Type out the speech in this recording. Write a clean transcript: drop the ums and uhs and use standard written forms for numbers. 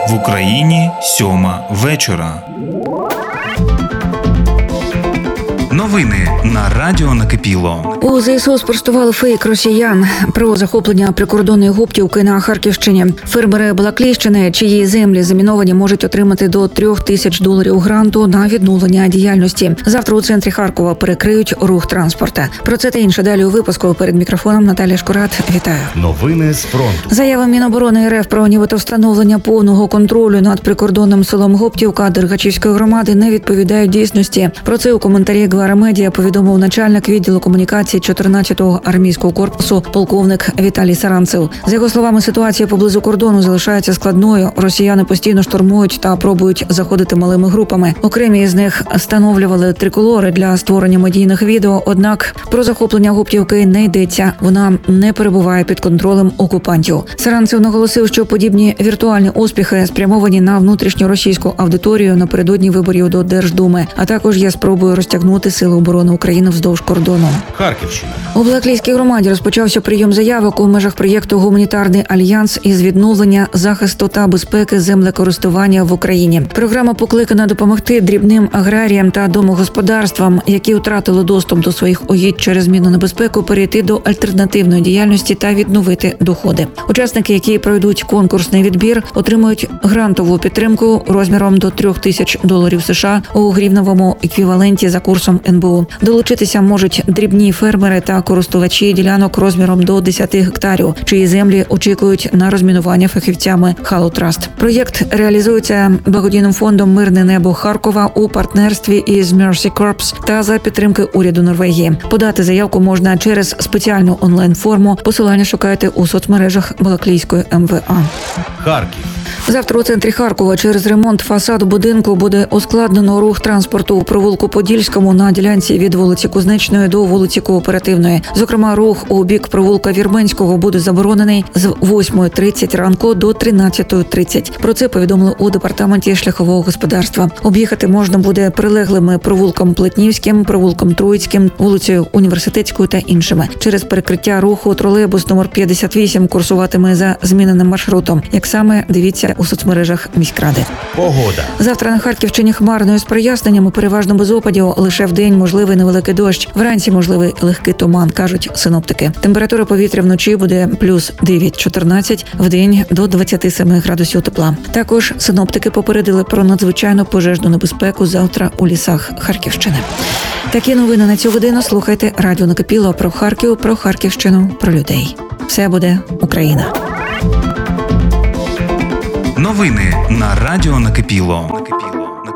В Україні 7 вечора. Новини на Радіо Накипіло. У ЗСУ спростували фейк росіян про захоплення прикордонної Гуптівки на Харківщині. Фермери Балаклійщини, чиї землі заміновані, можуть отримати до $3000 гранту на відновлення діяльності. Завтра у центрі Харкова перекриють рух транспорту. Про це та інше далі у випуску. Перед мікрофоном Наталія Шкурат. Вітаю. Новини з фронту. Заява Міноборони РФ про нібито встановлення повного контролю над прикордонним селом Гуптівка Дергачівської громади не відповідають дійсності. Про це у коментарі Гвара Медіа повідомив начальник відділу комунікації 14-го армійського корпусу полковник Віталій Саранцев. За його словами, ситуація поблизу кордону залишається складною. Росіяни постійно штурмують та пробують заходити малими групами. Окремі з них встановлювали триколори для створення медійних відео, однак про захоплення Гуптівки не йдеться. Вона не перебуває під контролем окупантів. Саранцев наголосив, що подібні віртуальні успіхи спрямовані на внутрішньоросійську аудиторію напередодні виборів до Держдуми, а також є спробою розтягнути Сили оборони України вздовж кордону. Харківщина. У Балаклійській громаді розпочався прийом заявок у межах проєкту «Гуманітарний альянс» із відновлення, захисту та безпеки землекористування в Україні. Програма покликана допомогти дрібним аграріям та домогосподарствам, які втратили доступ до своїх угідь через зміну небезпеку, перейти до альтернативної діяльності та відновити доходи. Учасники, які пройдуть конкурсний відбір, отримують грантову підтримку розміром до $3000 США у гривневому еквіваленті за курсом НБУ. Долучитися можуть дрібні фермери та користувачі ділянок розміром до 10 гектарів, чиї землі очікують на розмінування фахівцями Halo Trust. Проєкт реалізується благодійним фондом «Мирне небо Харкова» у партнерстві із Mercy Corps та за підтримки уряду Норвегії. Подати заявку можна через спеціальну онлайн-форму. Посилання шукайте у соцмережах Балаклійської МВА. Харків. Завтра у центрі Харкова через ремонт фасаду будинку буде ускладнено рух транспорту у провулку Подільському на ділянці від вулиці Кузнечної до вулиці Кооперативної. Зокрема, рух у бік провулка Вірменського буде заборонений з 8:30 ранку до 13:30. Про це повідомили у департаменті шляхового господарства. Об'їхати можна буде прилеглими провулком Плетнівським, провулком Троїцьким, вулицею Університетською та іншими. Через перекриття руху тролейбус номер 58 курсуватиме за зміненим маршрутом. Як саме, дивіться у соцмережах міськради. Погода. Завтра на Харківщині хмарною з проясненнями, переважно без опадів, лише вдень можливий невеликий дощ. Вранці можливий легкий туман, кажуть синоптики. Температура повітря вночі буде плюс 9-14, вдень до 27 градусів тепла. Також синоптики попередили про надзвичайну пожежну небезпеку завтра у лісах Харківщини. Такі новини на цю годину слухайте Радіо Накипіло про Харків, про Харківщину, про людей. Все буде Україна. Новини на Радіо Накипіло.